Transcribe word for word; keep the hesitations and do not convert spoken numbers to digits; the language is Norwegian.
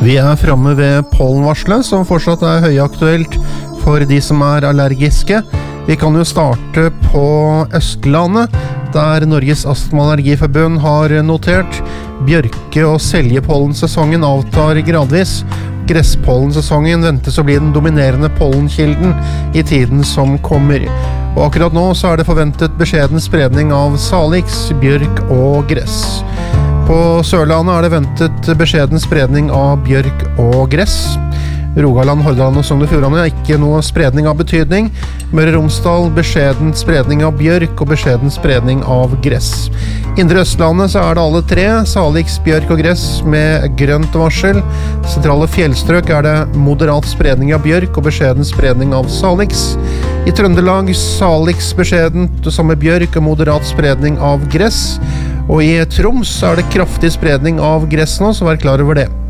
Vi er fremme ved pollenvarselet, som fortsatt er høyaktuelt for de som er allergiske. Vi kan jo starte på Østlandet, der Norges Astma- og Allergiforbund har notert bjørke- og seljepollensesongen avtar gradvis. Gresspollensesongen ventes å bli den dominerende pollenkilden i tiden som kommer. Og akkurat nå så er det forventet beskjeden spredning av salix, bjørk og gress. På Sørlandet er det ventet beskjeden spredning av bjørk og gress. Rogaland, Hordaland og Sogn og Fjordane er ikke noe spredning av betydning. Møre og Romsdal beskjeden spredning av bjørk og beskjeden spredning av gress. Indre Østlandet så er det alle tre, salix, bjørk og gress med grønt varsel. Sentrale fjellstrøk er det moderat spredning av bjørk og beskjeden spredning av salix. I Trøndelag salix beskjeden som med bjørk og moderat spredning av gress. Og i Troms er det kraftig spredning av gress nå, så vær klar over det.